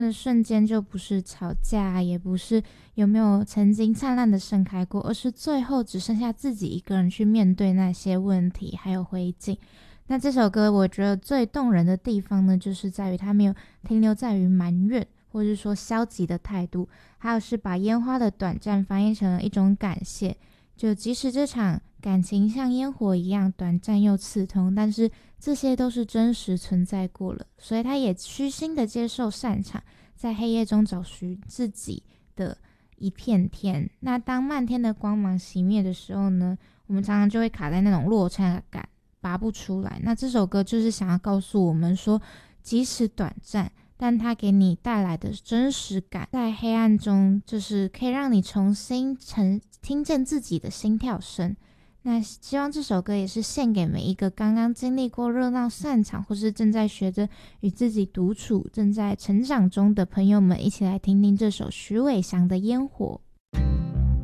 的瞬间就不是吵架，也不是有没有曾经灿烂的盛开过，而是最后只剩下自己一个人去面对那些问题还有灰烬。那这首歌我觉得最动人的地方呢，就是在于它没有停留在于埋怨或是说消极的态度，还有是把烟花的短暂翻译成了一种感谢。就即使这场感情像烟火一样短暂又刺痛，但是这些都是真实存在过了，所以他也虚心的接受散场，在黑夜中找寻自己的一片天。那当漫天的光芒熄灭的时候呢，我们常常就会卡在那种落差感，拔不出来。那这首歌就是想要告诉我们说，即使短暂，但它给你带来的真实感，在黑暗中就是可以让你重新听见自己的心跳声。那希望这首歌也是献给每一个刚刚经历过热闹散场，或是正在学着与自己独处、正在成长中的朋友们，一起来听听这首徐伟翔的《烟火》。